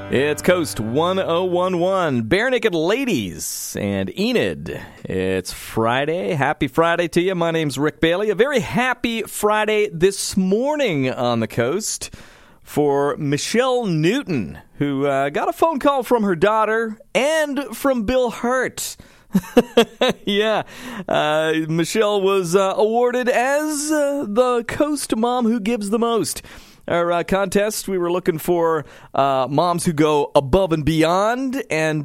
It's Coast 1011, Bare Naked Ladies and Enid. It's Friday. Happy Friday to you. My name's Rick Bailey. A very happy Friday this morning on the Coast for Michelle Newton, who got a phone call from her daughter and from Bill Hart. Yeah, Michelle was awarded as the Coast Mom Who Gives the Most. Our contest, we were looking for moms who go above and beyond,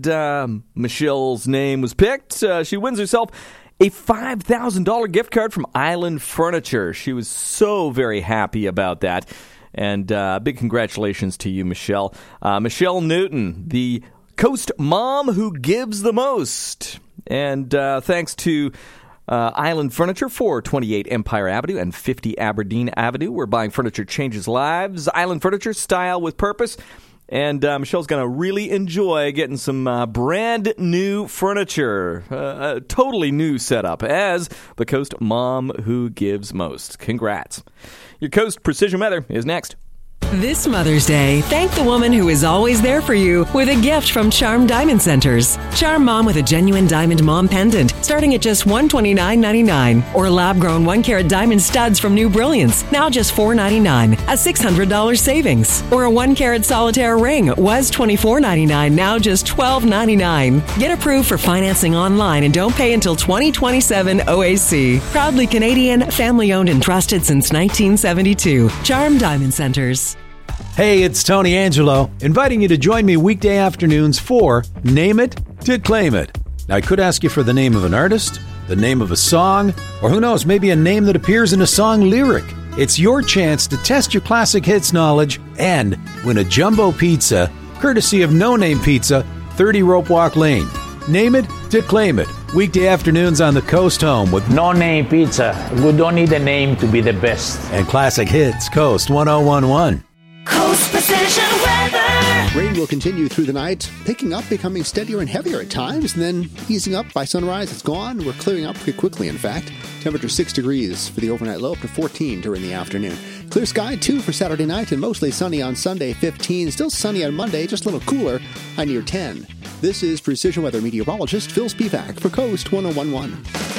and Michelle's name was picked. She wins herself a $5,000 gift card from Island Furniture. She was so very happy about that, and big congratulations to you, Michelle. Michelle Newton, the Coast Mom Who Gives the Most. And thanks to Island Furniture, 428 Empire Avenue and 50 Aberdeen Avenue, where buying furniture changes lives. Island Furniture, style with purpose. And Michelle's going to really enjoy getting some brand new furniture, a totally new setup as the Coast Mom Who Gives Most. Congrats. Your Coast Precision Weather is next. This Mother's Day, thank the woman who is always there for you with a gift from Charm Diamond Centers. Charm Mom with a genuine diamond mom pendant starting at just $129.99. Or lab-grown 1-carat diamond studs from New Brilliance, now just $499, a $600 savings. Or a 1-carat solitaire ring was $24.99, now just $12.99. Get approved for financing online and don't pay until 2027 OAC. Proudly Canadian, family-owned and trusted since 1972. Charm Diamond Centers. Hey, it's Tony Angelo, inviting you to join me weekday afternoons for Name It to Claim It. Now, I could ask you for the name of an artist, the name of a song, or who knows, maybe a name that appears in a song lyric. It's your chance to test your classic hits knowledge and win a jumbo pizza, courtesy of No Name Pizza, 30 Rope Walk Lane. Name It to Claim It. Weekday afternoons on the Coast Home with No Name Pizza. We don't need a name to be the best. And classic hits, Coast 1011. Coast Precision Weather. Rain will continue through the night, picking up, becoming steadier and heavier at times, and then easing up by sunrise. It's gone. We're clearing up pretty quickly, in fact. Temperature 6 degrees for the overnight low, up to 14 during the afternoon. Clear sky, 2 for Saturday night, and mostly sunny on Sunday, 15. Still sunny on Monday, just a little cooler, high near 10. This is Precision Weather meteorologist Phil Spivak for Coast 1011.